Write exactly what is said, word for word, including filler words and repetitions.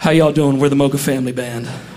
How y'all doing? We're the Mocha Family Band.